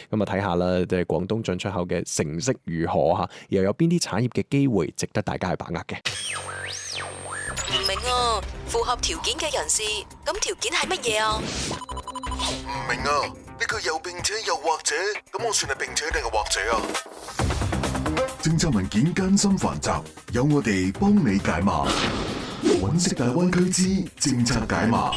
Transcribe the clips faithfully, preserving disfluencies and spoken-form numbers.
咁啊睇下啦，即係廣東進出口嘅成績如何嚇，又有邊啲產業嘅機會值得大家去把握嘅。 唔明啊，符合條件嘅人士，咁條件係乜嘢啊？ 唔明啊，呢個又並且又或者，咁我算係並且定係或者啊？政策文件艱深繁雜，有我哋幫你解碼。揾食大灣區之政策解碼。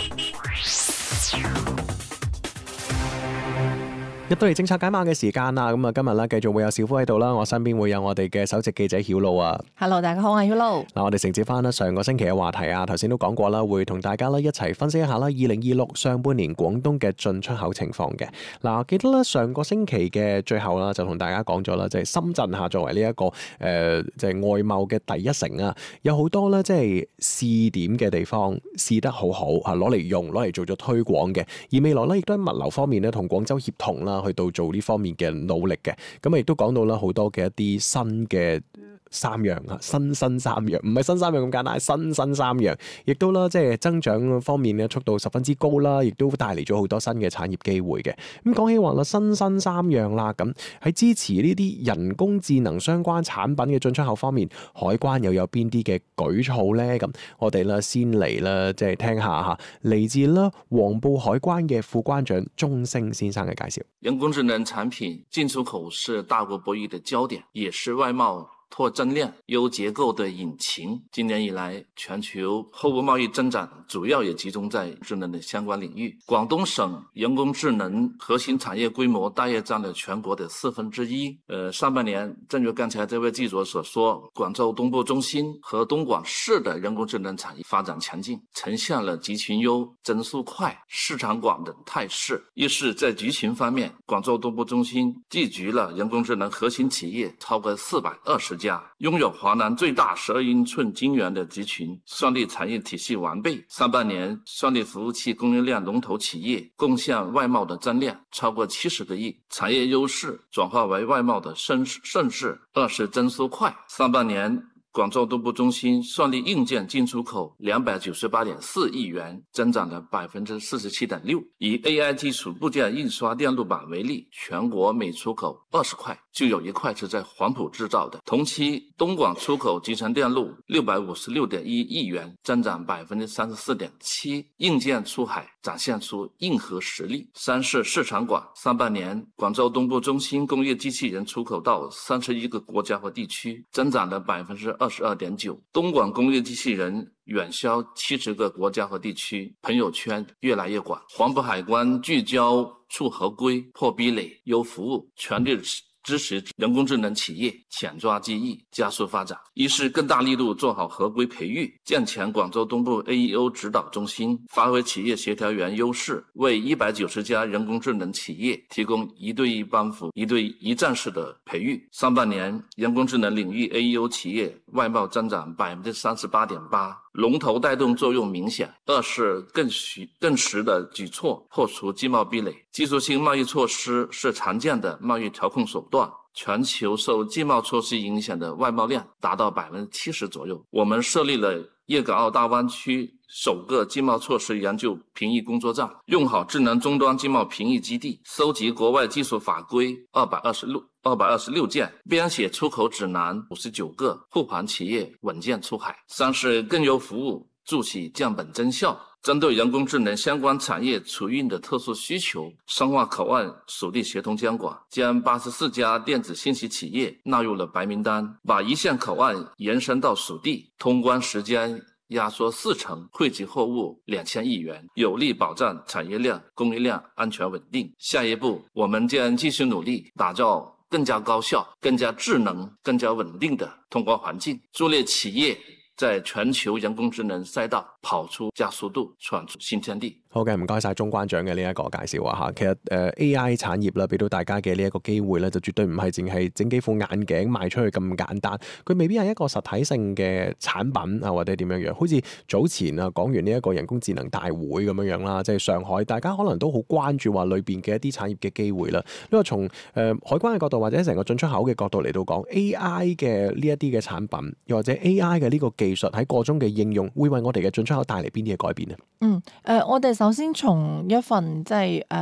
入到嚟政策解碼嘅時間啦，咁啊今日咧繼續會有小夫喺度啦，我身邊會有我哋嘅首席記者曉露啊。 Hello， 大家好，我係曉露。 嗱，我哋承接翻啦上個星期嘅話題啊，頭先都講過啦，會同大家咧一齊分析一下啦，二零二六上半年廣東嘅進出口情況嘅。嗱，我記得咧上個星期嘅最後啦，就同大家講咗啦，就係深圳嚇作為呢一個誒，就係外貿嘅第一城啊，有好多咧即係試點嘅地方，試得好好嚇，攞嚟用，攞嚟做咗推廣嘅。而未來咧，亦都喺物流方面咧，同廣州協同啦，去到做呢方面嘅努力嘅。咁啊，亦都講到啦好多嘅一啲新嘅三樣啊，新新三樣，唔係新三樣咁簡單，新新三樣，亦都啦，即係增長方面嘅速度十分之高啦，亦都帶嚟咗好多新嘅產業機會嘅。咁講起話啦，新新三樣啦，咁喺支持呢啲人工智能相關產品嘅進出口方面，海關又有邊啲嘅舉措咧？咁我哋啦先嚟啦，即係聽下嚇嚟自啦黃埔海關嘅副關長鐘聲先生嘅介紹。 人工智能產品進出口是大國博弈的焦點，也是外貿拓增鏈優結構的引擎。今年以來，全球貨物貿易增長主要也集中在智能的相關領域。廣東省人工智能核心產業規模大約佔了全國的四分之一。呃，上半年，正如剛才這位記者所說，廣州東部中心和東莞市的人工智能產業發展強勁，呈現了集群優、增速快、市場廣的態勢。一是在集群方面，廣州東部中心聚集了人工智能核心企業超過四百二十家，擁有華南最大十二英寸晶圓的集群，算力產業體系完備。上半年，算力服務器供應鏈龍頭企業貢獻外貿的增量超過七十個億，產業優勢轉化為外貿的盛盛勢。二是增速快，上半年廣州東部中心算力硬件進出口兩百九十八點四億元，增長了百分之四十七點六。以 A I 基礎部件印刷電路板為例，全國每出口二十塊就有一塊是在黃埔製造的。同期，東莞出口集成電路六百五十六點一億元，增長百分之三十四點七。硬件出海展現出硬核實力。三是市場廣，上半年廣州東部中心工業機器人出口到三十一個國家和地區，增長了百分之二十二點九。東莞工業機器人遠銷七十個國家和地區，朋友圈越來越廣。黃埔海關聚焦促合規、破壁壘、優服務，全力支持人工智能企業淺抓機遇，加速發展。一是更大力度做好合規培育，健全廣州東部 A E O 指導中心，發揮企業協調員優勢，為一百九十家人工智能企業提供一對一幫扶、一對一站式的培育。上半年，人工智能領域 A E O 企業外貿增長百分之三十八點八，龍頭帶動作用明顯。二是更實更實的舉措，破除經貿壁壘。技術性貿易措施是常見的貿易調控手段，全球受經貿措施影響的外貿量達到百分之七十左右。我們設立了粵港澳大灣區首個經貿措施研究評議工作站，用好智能終端經貿評議基地，搜集國外技術法規二百二十六二百二十六件，編寫出口指南五十九個，護盤企業穩健出海。三是更優服務，助其降本增效。針對人工智能相關產業儲運的特殊需求，深化口岸屬地協同監管，將八十四家電子信息企業納入了白名單，把一線口岸延伸到屬地，通關時間壓縮四成，惠及貨物兩千億元，有力保障產業鏈、供應鏈安全穩定。下一步，我們將繼續努力打造更加高效、更加智能、更加穩定的通關環境，助力企業在全球人工智能賽道跑出加速度，闖出新天地。 好嘅，唔該晒鐘關長嘅呢一個介紹啊嚇。其實誒 A I 產業啦，俾到大家嘅呢一個機會咧，就絕對唔係淨係整幾副眼鏡賣出去咁簡單。佢未必係一個實體性嘅產品啊，或者點樣樣。好似早前啊講完呢一個人工智能大會咁樣樣啦，即係上海，大家可能都好關注話裏邊嘅一啲產業嘅機會啦。呢個從誒海關嘅角度或者成個進出口嘅角度嚟到講 A I 嘅呢一啲嘅產品，又或者 A I 嘅呢個技術喺個中嘅應用，會為我哋嘅進出口帶嚟邊啲嘅改變呢？ 嗯，誒、呃，我哋首先從一份即係誒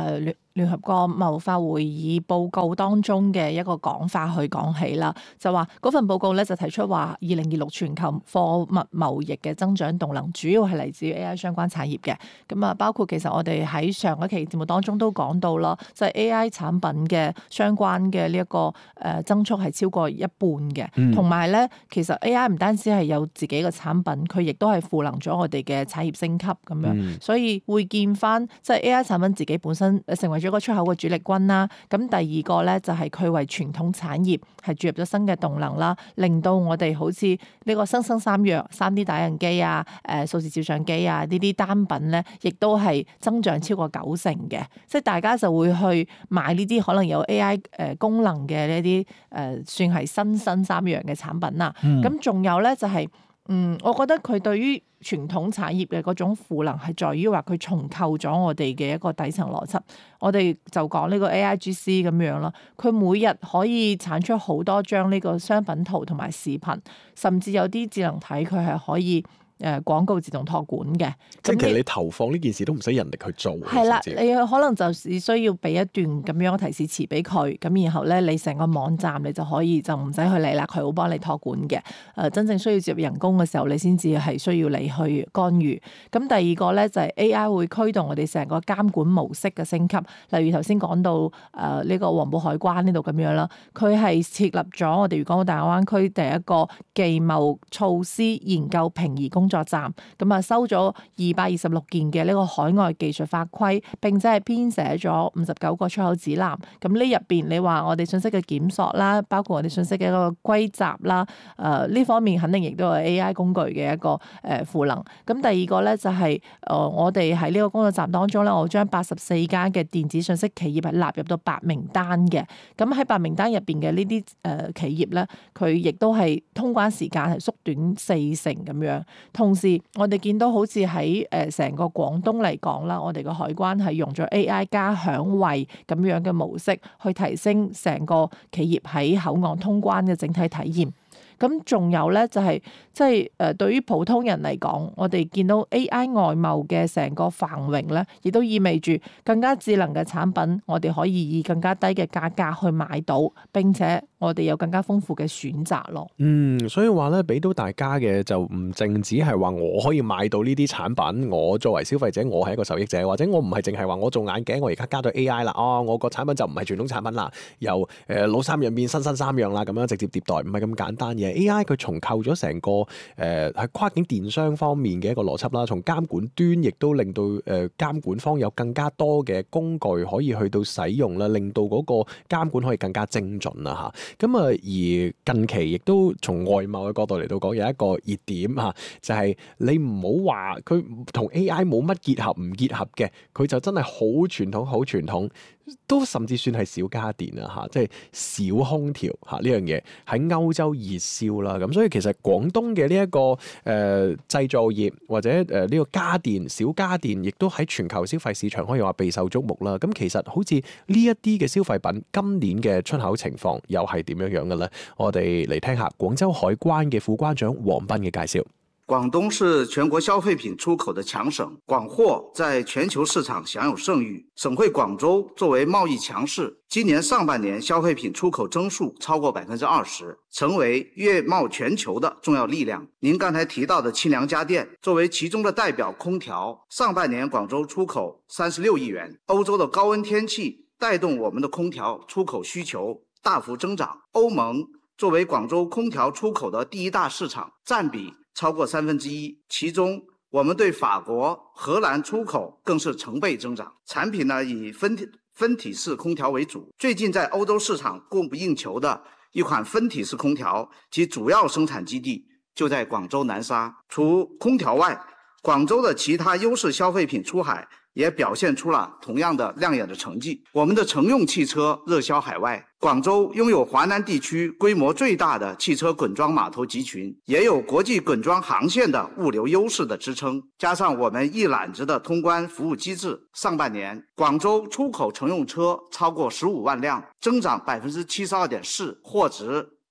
聯合國貿發會議報告當中嘅一個講法去講起啦，就話嗰份報告咧就提出話，二零二六全球貨物貿易嘅增長動能主要係嚟自於 A I 相關產業嘅。咁啊，包括其實我哋喺上一期節目當中都講到啦，就係 A I 產品嘅相關嘅呢一個誒增速係超過一半嘅，同埋咧其實 A I 唔單止係有自己嘅產品，佢亦都係賦能咗我哋嘅產業升級咁樣，嗯、所以會見翻即係 A I 產品自己本身成為咗個出口嘅主力軍啦。咁第二個咧就係佢為傳統產業係注入咗新嘅動能啦，令到我哋好似呢個新生三樣三 D 打印機啊、誒數字照相機啊呢啲單品咧，亦都係增長超過九成嘅。即係大家就會去買呢啲可能有 A I 誒功能嘅呢啲誒算係新新三樣嘅產品啦。咁仲、嗯、有咧就係、是、嗯，我覺得佢對於傳統產業嘅嗰種賦能係在於話佢重構咗我哋嘅一個底層邏輯。我哋就講呢個 A I G C 咁樣啦，佢每日可以產出好多張呢個商品圖同埋視頻，甚至有啲智能體佢係可以誒廣告自動託管嘅。 即係其實你投放呢件事都唔使人力去做。係啦， 你可能就只需要俾一段咁樣嘅提示詞俾佢，咁然後咧你成個網站你就可以就唔使去理啦，佢會幫你託管嘅。誒、呃、真正需要接入人工嘅時候，你先至係需要你去干預。咁第二個咧就係、是、A I 會驅動我哋成個監管模式嘅升級。例如頭先講到誒呢、呃這個黃埔海關呢度咁樣啦，佢係設立咗我哋粵港澳大灣區第一個技貿措施研究評議工作站，咁啊收咗二百二十六件嘅呢個海外技術法規，並且係編寫咗五十九個出口指南。咁呢入邊你話我哋信息嘅檢索啦，包括我哋信息嘅一個歸集啦，誒、呃、呢方面肯定亦都係 A I 工具嘅一個誒賦能。咁第二個咧就係、是、誒、呃、我哋喺呢個工作站當中咧，我將八十四間嘅電子信息企業係納入到白名單嘅。咁喺白名單入邊嘅呢啲誒企業咧，佢亦都係通關時間係縮短四成咁樣。同時我哋見到好似喺誒成個廣東嚟講啦，我哋個海關係用咗 A I 加響衛咁樣嘅模式去提升成個企業喺口岸通關嘅整體體驗。咁仲有咧就係即係誒對於普通人嚟講，我哋見到 A I 外貿嘅成個繁榮咧，亦都意味住更加智能嘅產品，我哋可以以更加低嘅價格去買到，並且我哋有更加豐富嘅選擇咯。 嗯，所以話咧，俾到大家嘅就唔淨止係話我可以買到呢啲產品，我作為消費者，我係一個受益者，或者我唔係淨係話我做眼鏡，我而家加咗 A I 啦，哦，我個產品就唔係傳統產品啦，由誒老三樣變新新三樣啦，咁樣直接迭代，唔係咁簡單嘅。A I 佢重構咗成個誒喺、呃、跨境電商方面嘅一個邏輯啦，從監管端亦都令到誒、呃、監管方有更加多嘅工具可以去到使用啦，令到嗰個監管可以更加精準啦嚇。咁啊，而近期亦都從外貿嘅角度嚟到講有一個熱點嚇，就係、是、你唔好話佢同 A I 冇乜結合唔結合嘅，佢就真係好傳統好傳統。都甚至算係小家電啊嚇，即係小空調嚇呢樣嘢喺歐洲熱銷啦。咁所以其實廣東嘅呢一個誒、呃、製造業或者誒呢個家電小家電，亦都喺全球消費市場可以話備受矚目啦。咁其實好似呢一啲嘅消費品，今年嘅出口情況又係點樣樣嘅咧？我哋嚟聽下廣州海關嘅副關長黃斌嘅介紹。 廣東是全國消費品出口的強省，廣貨在全球市場享有盛譽。省會廣州作為貿易強市，今年上半年消費品出口增速超過百分之二十，成為粵貿全球的重要力量。您剛才提到的清涼家電，作為其中的代表空調，上半年廣州出口三十六億元。歐洲的高溫天氣帶動我們的空調出口需求大幅增長。歐盟作為廣州空調出口的第一大市場，佔比超過三分之一，其中我們對法國、荷蘭出口更是成倍增長。產品呢以分體分體式空調為主，最近在歐洲市場供不應求的一款分體式空調，其主要生產基地就在廣州南沙。除空調外，廣州的其他優勢消費品出海也表現出了同樣的亮眼的成績。我們的乘用汽車熱銷海外，廣州擁有華南地區規模最大的汽車滾裝碼頭集群，也有國際滾裝航線的物流優勢的支撐，加上我們一攬子的通關服務機制，上半年廣州出口乘用車超過十五萬輛，增長百分之七十二點四，貨值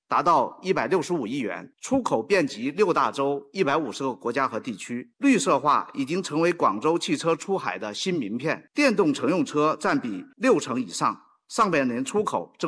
达到一百六十五亿元，出口遍及六大洲一百五十个国家和地区。绿色化已经成为广州汽车出海的新名片，电动乘用车占比六成以上。上半年出口增